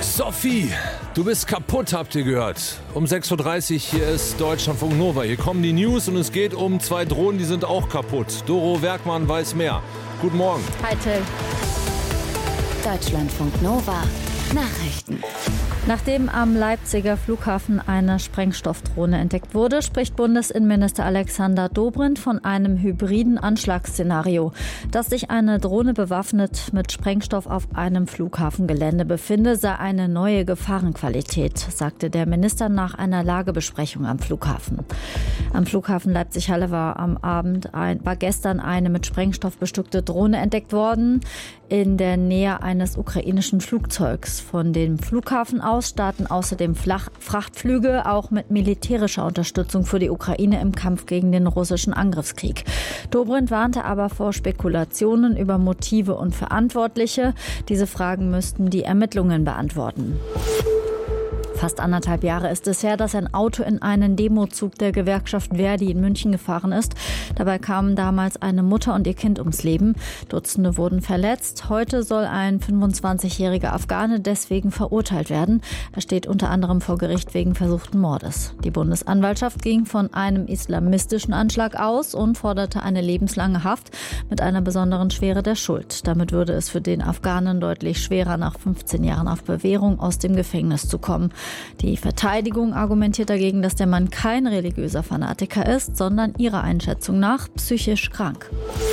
Sophie, du bist kaputt, habt ihr gehört. Um 6.30 Uhr, hier ist Deutschlandfunk Nova. Hier kommen die News und es geht um 2 Drohnen, die sind auch kaputt. Doro Werkmann weiß mehr. Guten Morgen. Hi Till. Deutschlandfunk Nova. Nachrichten. Nachdem am Leipziger Flughafen eine Sprengstoffdrohne entdeckt wurde, spricht Bundesinnenminister Alexander Dobrindt von einem hybriden Anschlagsszenario. Dass sich eine Drohne bewaffnet mit Sprengstoff auf einem Flughafengelände befinde, sei eine neue Gefahrenqualität, sagte der Minister nach einer Lagebesprechung am Flughafen. Am Flughafen Leipzig-Halle war gestern eine mit Sprengstoff bestückte Drohne entdeckt worden. In der Nähe eines ukrainischen Flugzeugs. Von dem Flughafen aus starten außerdem Frachtflüge, auch mit militärischer Unterstützung für die Ukraine im Kampf gegen den russischen Angriffskrieg. Dobrindt warnte aber vor Spekulationen über Motive und Verantwortliche. Diese Fragen müssten die Ermittlungen beantworten. Fast 1,5 Jahre ist es her, dass ein Auto in einen Demozug der Gewerkschaft Verdi in München gefahren ist. Dabei kamen damals eine Mutter und ihr Kind ums Leben. Dutzende wurden verletzt. Heute soll ein 25-jähriger Afghane deswegen verurteilt werden. Er steht unter anderem vor Gericht wegen versuchten Mordes. Die Bundesanwaltschaft ging von einem islamistischen Anschlag aus und forderte eine lebenslange Haft mit einer besonderen Schwere der Schuld. Damit würde es für den Afghanen deutlich schwerer, nach 15 Jahren auf Bewährung aus dem Gefängnis zu kommen. Die Verteidigung argumentiert dagegen, dass der Mann kein religiöser Fanatiker ist, sondern ihrer Einschätzung nach psychisch krank.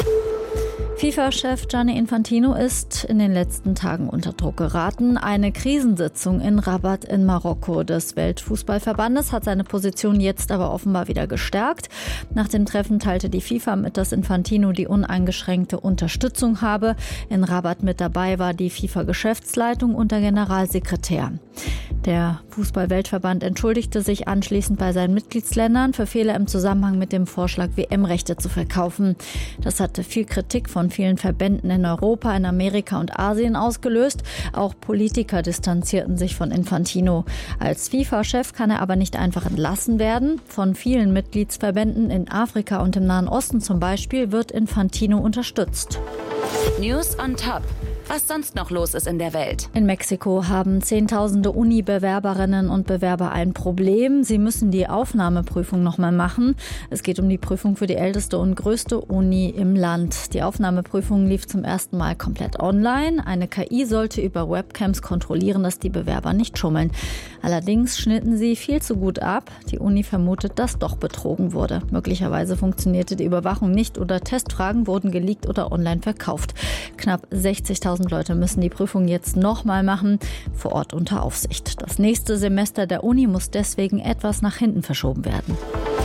FIFA-Chef Gianni Infantino ist in den letzten Tagen unter Druck geraten. Eine Krisensitzung in Rabat in Marokko des Weltfußballverbandes hat seine Position jetzt aber offenbar wieder gestärkt. Nach dem Treffen teilte die FIFA mit, dass Infantino die uneingeschränkte Unterstützung habe. In Rabat mit dabei war die FIFA-Geschäftsleitung und der Generalsekretär. Der Fußball-Weltverband entschuldigte sich anschließend bei seinen Mitgliedsländern für Fehler im Zusammenhang mit dem Vorschlag, WM-Rechte zu verkaufen. Das hatte viel Kritik von vielen Verbänden in Europa, in Amerika und Asien ausgelöst. Auch Politiker distanzierten sich von Infantino. Als FIFA-Chef kann er aber nicht einfach entlassen werden. Von vielen Mitgliedsverbänden in Afrika und im Nahen Osten zum Beispiel wird Infantino unterstützt. News on Top. Was sonst noch los ist in der Welt. In Mexiko haben Zehntausende Uni-Bewerberinnen und Bewerber ein Problem. Sie müssen die Aufnahmeprüfung nochmal machen. Es geht um die Prüfung für die älteste und größte Uni im Land. Die Aufnahmeprüfung lief zum ersten Mal komplett online. Eine KI sollte über Webcams kontrollieren, dass die Bewerber nicht schummeln. Allerdings schnitten sie viel zu gut ab. Die Uni vermutet, dass doch betrogen wurde. Möglicherweise funktionierte die Überwachung nicht oder Testfragen wurden geleakt oder online verkauft. Knapp 60.000 Leute müssen die Prüfung jetzt nochmal machen, vor Ort unter Aufsicht. Das nächste Semester der Uni muss deswegen etwas nach hinten verschoben werden.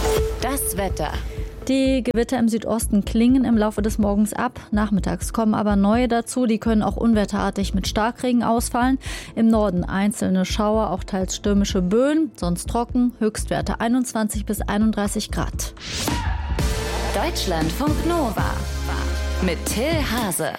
Das Wetter. Die Gewitter im Südosten klingen im Laufe des Morgens ab. Nachmittags kommen aber neue dazu. Die können auch unwetterartig mit Starkregen ausfallen. Im Norden einzelne Schauer, auch teils stürmische Böen. Sonst trocken, Höchstwerte 21 bis 31 Grad. Deutschlandfunk Nova mit Till Hase.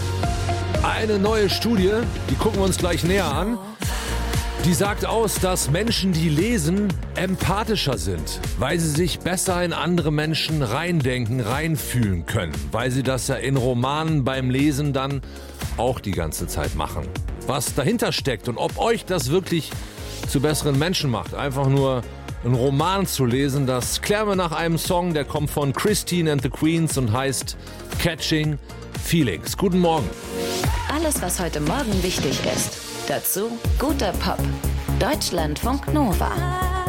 Eine neue Studie, die gucken wir uns gleich näher an. Die sagt aus, dass Menschen, die lesen, empathischer sind, weil sie sich besser in andere Menschen reindenken, reinfühlen können, weil sie das ja in Romanen beim Lesen dann auch die ganze Zeit machen. Was dahinter steckt und ob euch das wirklich zu besseren Menschen macht, einfach nur einen Roman zu lesen, das klären wir nach einem Song, der kommt von Christine and the Queens und heißt Catching Feelings. Guten Morgen. Alles, was heute Morgen wichtig ist. Dazu guter Pop. Deutschlandfunk Nova.